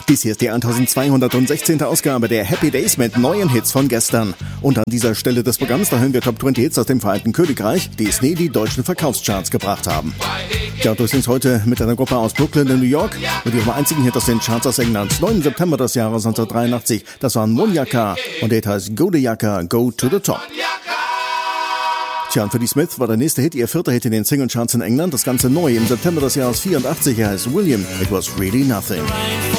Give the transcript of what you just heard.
Dies hier ist die 1216. Ausgabe der Happy Days mit neuen Hits von gestern. Und an dieser Stelle des Programms, da hören wir Top 20 Hits aus dem Vereinigten Königreich, die es nie die deutschen Verkaufscharts gebracht haben. Ja, und du singst heute mit einer Gruppe aus Brooklyn in New York mit ihrem einzigen Hit aus den Charts aus England. 9. September des Jahres 1983. Das war Monyaka und der Hit heißt Go the Yaka, Go to the Top. Tja, und für die Smiths war der nächste Hit ihr 4. Hit in den Single-Charts in England. Das Ganze neu im September des Jahres 84. Er heißt William, It Was Really Nothing.